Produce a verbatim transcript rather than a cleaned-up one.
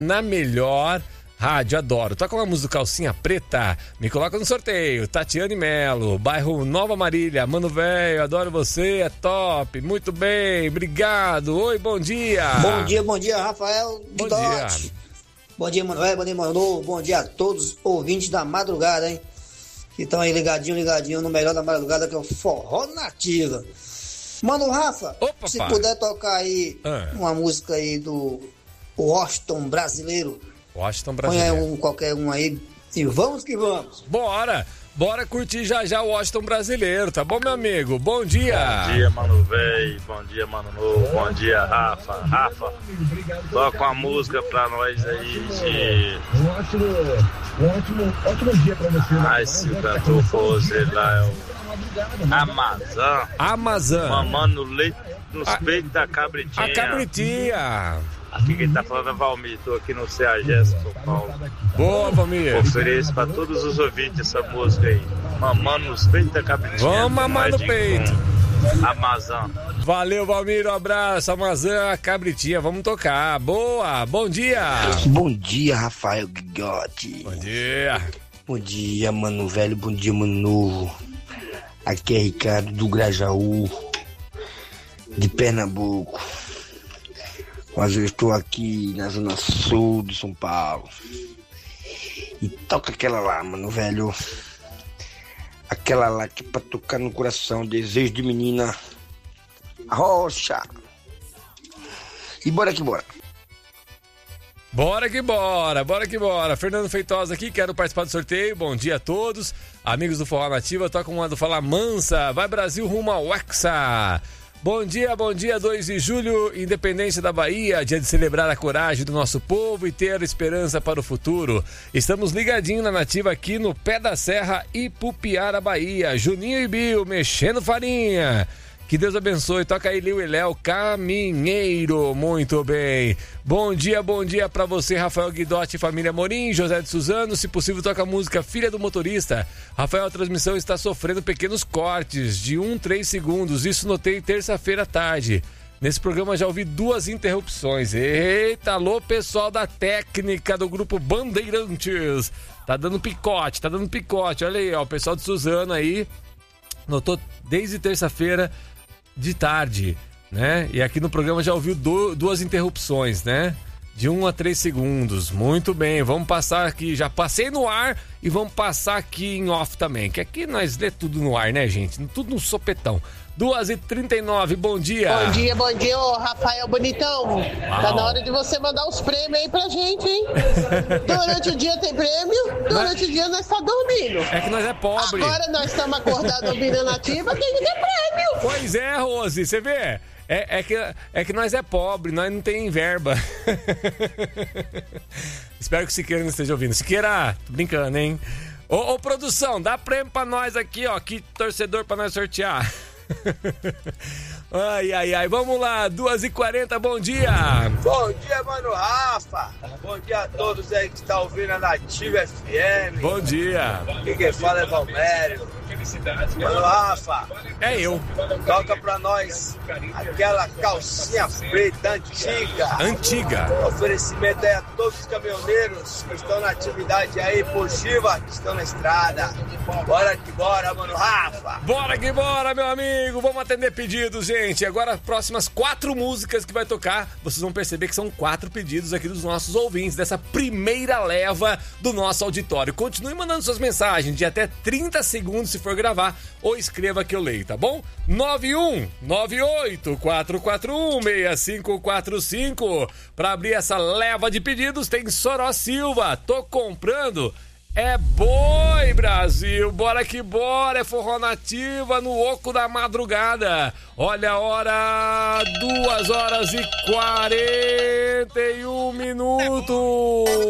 na melhor rádio, adoro. Toca uma música Calcinha Preta, me coloca no sorteio. Tatiane Melo, bairro Nova Marília. Mano velho, adoro você, é top. Muito bem, obrigado. Oi, bom dia. Bom dia, bom dia, Rafael. Bom dia. Bom dia, Mano velho, bom dia, Mano novo. Bom dia a todos os ouvintes da madrugada, hein? Que estão aí ligadinho, ligadinho no melhor da madrugada, que é o Forró Nativa. Mano Rafa, Opa, se pá. puder tocar aí ah. uma música aí do Washington Brasileiro. Washington Põe aí Brasileiro. um, qualquer um aí e vamos que vamos. Bora, bora curtir já já o Washington Brasileiro, tá bom, meu amigo? Bom dia. Bom dia, Mano velho. Bom dia, Mano novo. Bom dia, Rafa. Rafa, toca uma música pra nós aí de... Um ótimo, um ótimo, ótimo dia pra você. Ai, se o cantor fosse lá, é o Amazon. Amazon. Mamando leite nos A- peitos da cabritinha. A cabritinha. Aqui quem tá falando é Valmir, tô aqui no C A G S São Paulo. Boa, Valmir. Ofereço pra todos os ouvintes essa música aí. Mamando nos peitos da cabritinha. Vamos mamar no Nós de peito. com Amazon. Valeu, Valmir, um abraço. Amazon, a cabritinha, vamos tocar. Boa, bom dia. Bom dia, Rafael Guigotti. Bom dia. Bom dia, Mano velho. Bom dia, Mano novo. Aqui é Ricardo do Grajaú, de Pernambuco. Mas eu estou aqui na zona sul de São Paulo. E toca aquela lá, mano velho. Aquela lá que é pra tocar no coração, desejo de menina. Rocha. E bora que bora. Bora que bora, bora que bora. Fernando Feitosa aqui, quero participar do sorteio. Bom dia a todos. Amigos do Forró Nativa, toca uma do Fala Mansa. Vai Brasil rumo ao Hexa. Bom dia, bom dia, dois de julho, Independência da Bahia, dia de celebrar a coragem do nosso povo e ter esperança para o futuro. Estamos ligadinhos na Nativa aqui no Pé da Serra, Ipupiara, Bahia. Juninho e Bill, mexendo farinha. Que Deus abençoe. Toca aí, Liu e Léo, Caminheiro. Muito bem. Bom dia, bom dia pra você, Rafael Guidotti, família Morim, José de Suzano. Se possível, toca a música Filha do Motorista. Rafael, a transmissão está sofrendo pequenos cortes de um, três segundos. Isso notei terça-feira à tarde. Nesse programa já ouvi duas interrupções. Eita, alô, pessoal da técnica do grupo Bandeirantes. Tá dando picote, tá dando picote. Olha aí, ó, o pessoal de Suzano aí notou desde terça-feira de tarde, né? E aqui no programa já ouviu do, duas interrupções, né? De um a três segundos. Muito bem, vamos passar aqui. Já passei no ar e vamos passar aqui em off também. Que aqui nós lê tudo no ar, né, gente? Tudo no sopetão. duas e trinta e nove, bom dia. Bom dia, bom dia, ô Rafael Bonitão. Uau. Tá na hora de você mandar os prêmios aí pra gente, hein? Durante o dia tem prêmio, durante o dia nós tá dormindo. É que nós é pobre. Agora nós estamos acordados ouvindo a Nativa, tem que ter prêmio. Pois é, Rose, você vê? É, é, que, é que nós é pobre, nós não tem verba. Espero que o Siqueira não esteja ouvindo. Siqueira, tô brincando, hein? Ô, ô, produção, dá prêmio pra nós aqui, ó. Que torcedor pra nós sortear. Ai, ai, ai, vamos lá, duas e quarenta, bom dia. Bom dia, Mano Rafa. Bom dia a todos aí que estão ouvindo a Nativa F M. Bom dia. Quem quem fala é Valmério. Mano Rafa, É eu. toca pra nós aquela calcinha preta antiga. Antiga. Oferecimento aí a todos os caminhoneiros que estão na atividade aí positiva, que estão na estrada. Bora que bora, Mano Rafa. Bora que bora, meu amigo. Vamos atender pedidos, gente. Agora, as próximas quatro músicas que vai tocar, vocês vão perceber que são quatro pedidos aqui dos nossos ouvintes, dessa primeira leva do nosso auditório. Continue mandando suas mensagens de até trinta segundos, se for gravar, ou escreva que eu leio, tá bom? nove um nove oito quatro quatro um seis cinco quatro cinco. Pra abrir essa leva de pedidos, tem Soró Silva. Tô comprando... É boi, Brasil, bora que bora, é Forró Nativa no oco da madrugada. Olha a hora, duas horas e quarenta e um minutos.